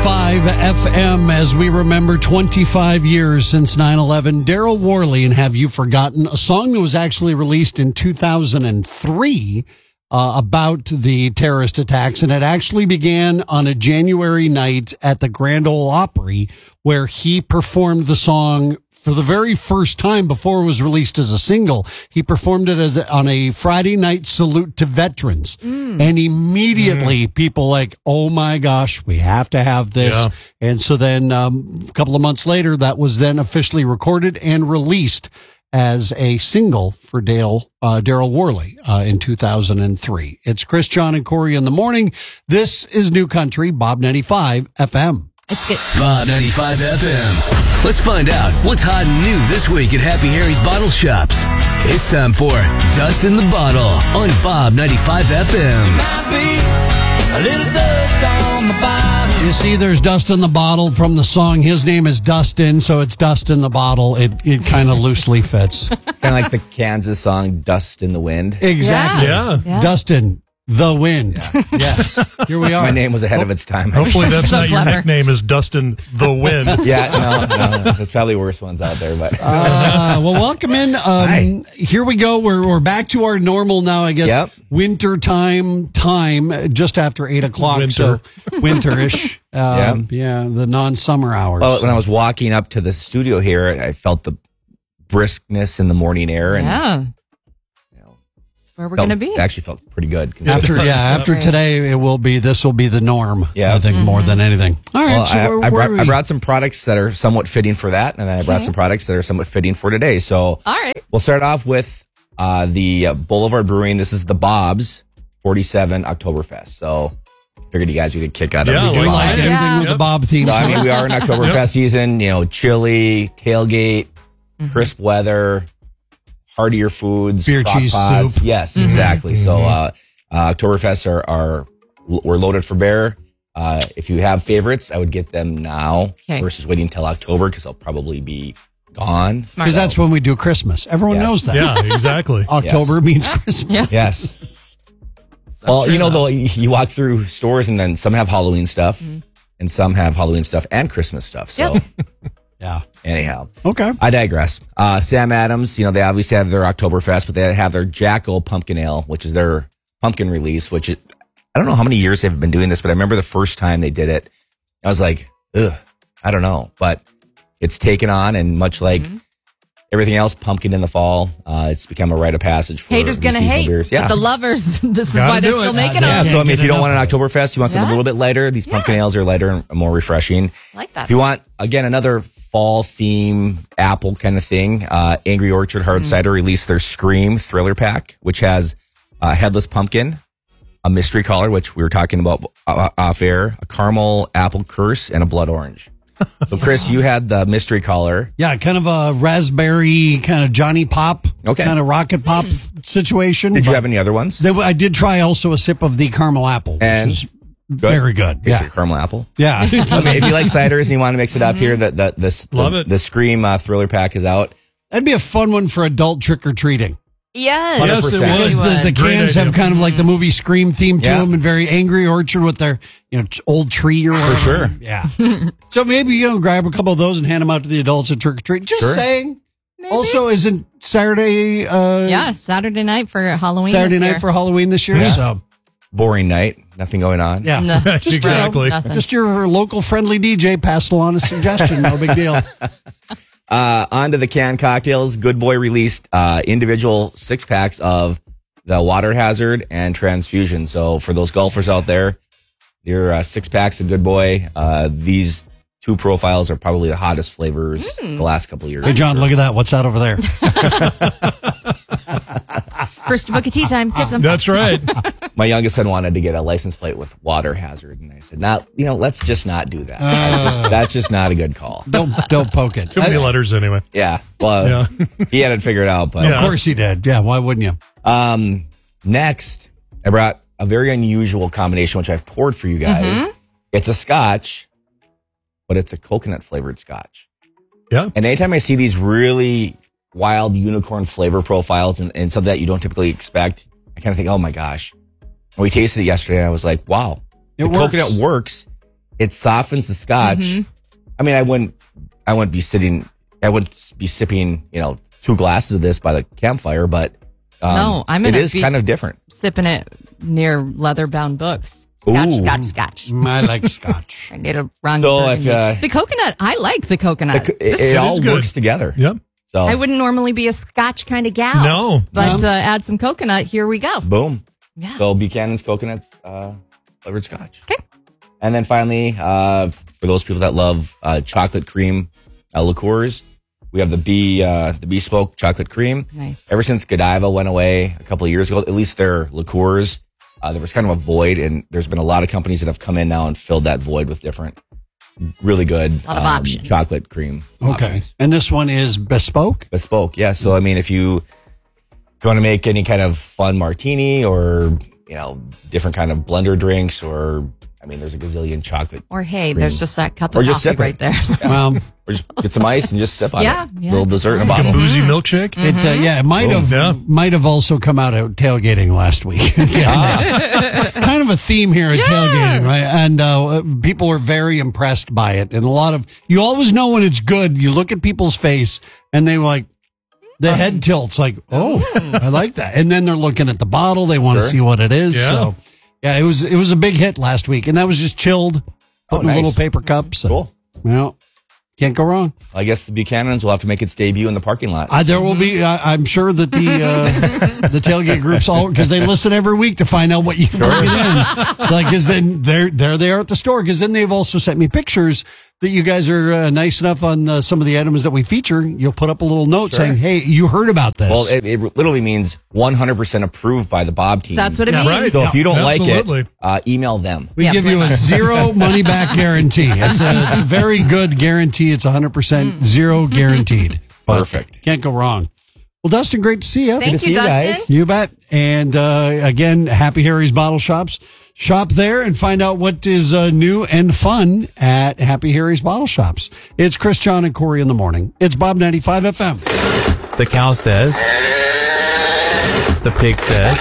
95 FM as we remember 25 years since 9/11. Daryl Worley and Have You Forgotten, a song that was actually released in 2003 about the terrorist attacks, and it actually began on a January night at the Grand Ole Opry where he performed the song for the very first time before it was released as a single. He performed it on a Friday night salute to veterans. And immediately people like, oh my gosh, we have to have this. Yeah. And so then a couple of months later, that was then officially recorded and released as a single for Daryl Worley in 2003. It's Chris, John, and Corey in the morning. This is New Country, Bob 95 FM. It's good. Bob 95 FM. Let's find out what's hot and new this week at Happy Harry's Bottle Shops. It's time for Dust in the Bottle on Bob 95 FM. A little dust on my bottle. You see, there's dust in the bottle from the song. His name is Dustin, so it's dust in the bottle. It kind of loosely fits. It's kind of like the Kansas song "Dust in the Wind." Exactly. Yeah. Dustin, the wind. Yeah. Yes. Here we are. My name was ahead of its time. Hopefully that's So not clever. your nickname is Dustin the Wind. Yeah, no. There's probably worse ones out there, but Well, welcome in. Hi. Here we go. We're back to our normal now, I guess. Yep. Winter time, just after 8 o'clock. Winter. So winterish. Yeah, the non-summer hours. well, when I was walking up to the studio here, I felt the briskness in the morning air, and Yeah. That's where we're going to be. It actually felt pretty good. After Right. today, this will be the norm. Yeah. I think more than anything. All right. Well, So I where are we? brought some products that are somewhat fitting for that, and then I brought some products that are somewhat fitting for today. So All right. we'll start off with the Boulevard Brewing. This is the Bob's 47 Oktoberfest. So figured you guys would get a kick out of Yeah, it. We like Nice. anything Yeah. with the Bob theme. So, I mean, we are in Oktoberfest season, chili, tailgate, crisp weather, heartier foods, Beer, crock cheese, pots. soup. Yes, exactly. So, Oktoberfests we're loaded for bear. If you have favorites, I would get them now versus waiting until October because they'll probably be gone. Smart. Because that's when we do Christmas. Everyone Yes. knows that. Yeah, exactly. October means Christmas. Yeah. Yes. Well, though, you walk through stores and then some have Halloween stuff and some have Halloween stuff and Christmas stuff. So, Yeah. anyhow. Okay. I digress. Sam Adams, they obviously have their Oktoberfest, but they have their Jackal Pumpkin Ale, which is their pumpkin release, I don't know how many years they've been doing this, but I remember the first time they did it, I was like, ugh, I don't know. But it's taken on, and much like everything else, pumpkin in the fall, it's become a rite of passage for Haters the going to seasonal hate. beers. But the lovers, this is Gotta why they're do still it. making Yeah, them. so I mean, if you don't Get want an enough Oktoberfest, you want something a little bit lighter. These pumpkin ales are lighter and more refreshing. Like that. If you want, again, another fall theme apple kind of thing, Angry Orchard Hard Cider released their Scream Thriller Pack, which has headless pumpkin, a mystery collar, which we were talking about off air, a caramel apple curse, and a blood orange. So, Chris, you had the mystery collar. Yeah, kind of a raspberry, kind of Johnny Pop, kind of rocket pop situation. Did you have any other ones? I did try also a sip of the caramel apple, which And is very good. Tastes Yeah. like caramel apple. Yeah. I mean, if you like ciders and you want to mix it up here, Love it. the Scream Thriller Pack is out. That'd be a fun one for adult trick-or-treating. Yes. Yes, it 100%. Because was. the Great cans idea. have kind of like the movie Scream theme to Yeah. them, and very Angry Orchard with their old tree or whatever. sure. Yeah. So maybe grab a couple of those and hand them out to the adults at trick or treat. Just Sure. saying. Maybe. Also, isn't Saturday? Saturday night for Halloween. Saturday this night year. for Halloween this year. Yeah. So Boring night, nothing going on. yeah. No. Exactly. Nothing. Just your local friendly DJ passed along a suggestion. No big deal. On to the canned cocktails. Good Boy released individual 6-packs of the Water Hazard and Transfusion. So for those golfers out there, your 6-packs of Good Boy, these two profiles are probably the hottest flavors the last couple of years. Hey, John, look at that. What's that over there? First book of tea time. Get some. That's right. My youngest son wanted to get a license plate with Water Hazard, and I said, let's just not do that. That's just not a good call. Don't poke it. Too many letters anyway. Yeah, well, he had it figured out, but Of course he did. Yeah, why wouldn't you? Next, I brought a very unusual combination, which I've poured for you guys. It's a scotch, but it's a coconut flavored scotch. Yeah. And anytime I see these really wild unicorn flavor profiles and something that you don't typically expect, I kind of think, oh my gosh. And we tasted it yesterday and I was like, wow, It the works. coconut works. it softens the scotch. Mm-hmm. I mean, I wouldn't be sipping, 2 glasses of this by the campfire, but No, I'm it gonna is be- kind of different. Sipping it near leather-bound books. Scotch, Ooh. scotch. I like scotch. I need a wrong So burgundy. if, the coconut, I like the coconut. It all good. works together. Yep. So I wouldn't normally be a scotch kind of gal. No. But add some coconut. Here we go. boom. Yeah. So Buchanan's coconuts flavored scotch. Okay. And then finally, for those people that love chocolate cream liqueurs, we have the Bespoke chocolate cream. Nice. Ever since Godiva went away a couple of years ago, at least their liqueurs, there was kind of a void, and there's been a lot of companies that have come in now and filled that void with different, really good lot of options. chocolate cream. Okay. options. And this one is bespoke? Bespoke, yeah. So I mean, if you want to make any kind of fun martini or different kind of blender drinks, or I mean, there's a gazillion chocolate. Or hey, cream. there's just that cup Or of just coffee sip it. right there. Well, Or just get some ice and just sip on Yeah, it. yeah. Little dessert in a Like a bottle. boozy milkshake. it might have also come out at tailgating last week. Kind of a theme here at tailgating, right? And people were very impressed by it. And you always know when it's good. You look at people's face and they like, the head tilts like, oh, I like that. And then they're looking at the bottle. They want to Sure. see what it is. Yeah. So yeah, it was a big hit last week. And that was just chilled, put in nice. little paper cups. Cool. Well, can't go wrong. I guess the Buchanans will have to make its debut in the parking lot. There will be. I'm sure that the tailgate groups all because they listen every week to find out what you bring in. Like, because then there they are at the store. Because then they've also sent me pictures that you guys are nice enough on some of the items that we feature. You'll put up a little note saying, "Hey, you heard about this." Well, it literally means 100% approved by the Bob team. That's what it Yeah, means. right. So if you don't Absolutely. like it, email them. we Yeah, give you a pretty much. 0 money back guarantee. It's a very good guarantee. It's 100% zero guaranteed. But Perfect. Can't go wrong. Well, Dustin, great to see you. Thank see you, you Dustin. guys. You bet. And again, Happy Harry's Bottle Shops. Shop there and find out what is new and fun at Happy Harry's Bottle Shops. It's Chris, John, and Corey in the morning. It's Bob 95 FM. The cow says. The pig says.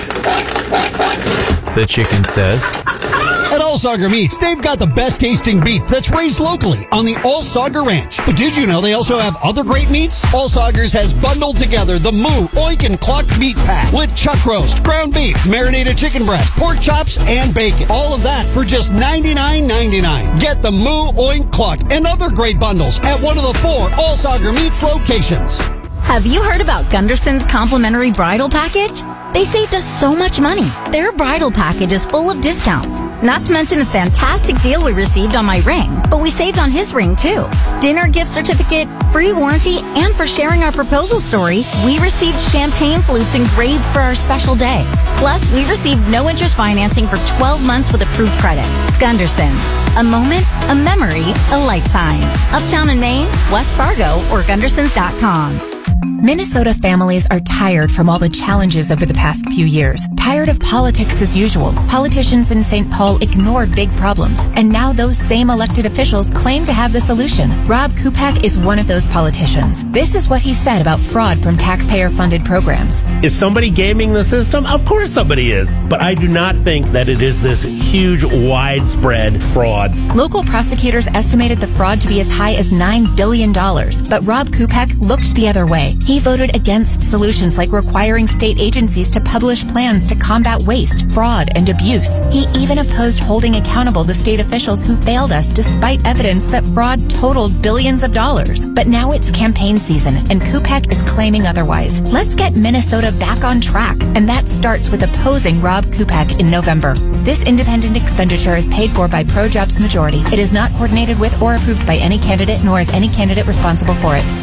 The chicken says. At Allsager Meats, they've got the best tasting beef that's raised locally on the Allsager Ranch. But did you know they also have other great meats? Allsagers has bundled together the Moo Oink and Cluck Meat Pack with chuck roast, ground beef, marinated chicken breast, pork chops, and bacon. All of that for just $99.99. Get the Moo Oink Cluck and other great bundles at one of the 4 Allsager Meats locations. Have you heard about Gunderson's complimentary bridal package? They saved us so much money. Their bridal package is full of discounts. Not to mention a fantastic deal we received on my ring, but we saved on his ring too. Dinner gift certificate, free warranty, and for sharing our proposal story, we received champagne flutes engraved for our special day. Plus, we received no interest financing for 12 months with approved credit. Gunderson's. A moment, a memory, a lifetime. Uptown in Maine, West Fargo, or Gundersons.com. Minnesota families are tired from all the challenges over the past few years. Tired of politics as usual. Politicians in St. Paul ignored big problems, and now those same elected officials claim to have the solution. Rob Kupak is one of those politicians. This is what he said about fraud from taxpayer-funded programs. Is somebody gaming the system? Of course somebody is. But I do not think that it is this huge, widespread fraud. Local prosecutors estimated the fraud to be as high as $9 billion, but Rob Kupak looked the other way. He voted against solutions like requiring state agencies to publish plans to combat waste, fraud, and abuse. He even opposed holding accountable the state officials who failed us despite evidence that fraud totaled billions of dollars. But now it's campaign season, and Kupak is claiming otherwise. Let's get Minnesota back on track, and that starts with opposing Rob Kupak in November. This independent expenditure is paid for by ProJobs Majority. It is not coordinated with or approved by any candidate, nor is any candidate responsible for it.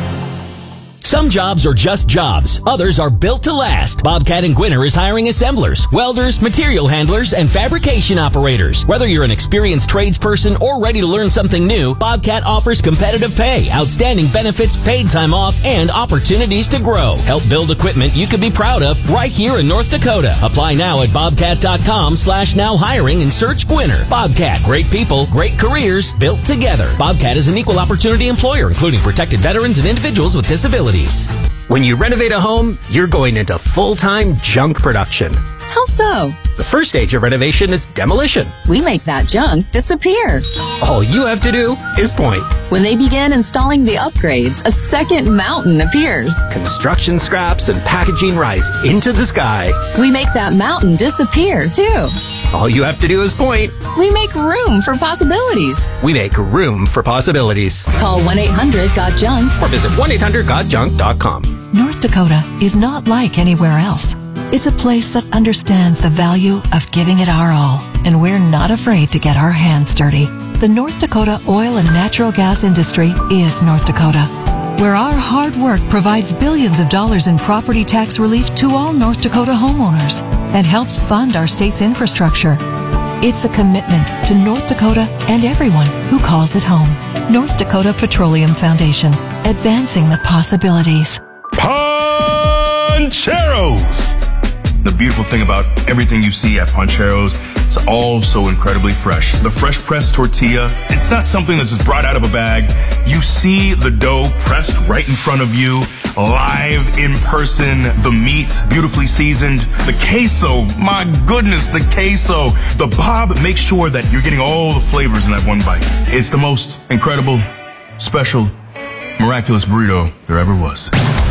Some jobs are just jobs. Others are built to last. Bobcat and Gwinner is hiring assemblers, welders, material handlers, and fabrication operators. Whether you're an experienced tradesperson or ready to learn something new, Bobcat offers competitive pay, outstanding benefits, paid time off, and opportunities to grow. Help build equipment you can be proud of right here in North Dakota. Apply now at bobcat.com/now hiring and search Gwinner. Bobcat, great people, great careers, built together. Bobcat is an equal opportunity employer, including protected veterans and individuals with disabilities. When you renovate a home, you're going into full-time junk production. How so? The first stage of renovation is demolition. We make that junk disappear. All you have to do is point. When they begin installing the upgrades, a second mountain appears. Construction scraps and packaging rise into the sky. We make that mountain disappear, too. All you have to do is point. We make room for possibilities. We make room for possibilities. Call 1-800-GOT-JUNK or visit 1-800-GOT-JUNK.com. North Dakota is not like anywhere else. It's a place that understands the value of giving it our all, and we're not afraid to get our hands dirty. The North Dakota oil and natural gas industry is North Dakota, where our hard work provides billions of dollars in property tax relief to all North Dakota homeowners and helps fund our state's infrastructure. It's a commitment to North Dakota and everyone who calls it home. North Dakota Petroleum Foundation, advancing the possibilities. Pancheros! The beautiful thing about everything you see at Pancheros, it's all so incredibly fresh. The fresh pressed tortilla, it's not something that's just brought out of a bag. You see the dough pressed right in front of you, live in person. The meat, beautifully seasoned. The queso, my goodness, the queso. The Bob makes sure that you're getting all the flavors in that one bite. It's the most incredible, special, miraculous burrito there ever was.